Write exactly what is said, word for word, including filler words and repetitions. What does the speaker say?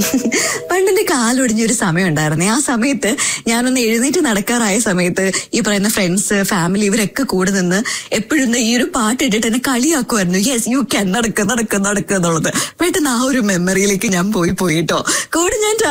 പണ്ടെന്റെ കാലൊടിഞ്ഞൊരു സമയം ഉണ്ടായിരുന്നേ. ആ സമയത്ത് ഞാനൊന്ന് എഴുന്നേറ്റ് നടക്കാറായ സമയത്ത് ഈ പറയുന്ന ഫ്രണ്ട്സ്, ഫാമിലി ഇവരൊക്കെ കൂടെ നിന്ന് എപ്പോഴും ഈ ഒരു പാട്ട് ഇട്ടിട്ട് എന്നെ കളിയാക്കുമായിരുന്നു. യെസ് യു ക്യാൻ, നടക്കുക നടക്കുക നടക്കുക എന്നുള്ളത്. പെട്ടെന്ന് ആ ഒരു മെമ്മറിയിലേക്ക് ഞാൻ പോയി പോയിട്ടോ. കൂടെ ഞാൻ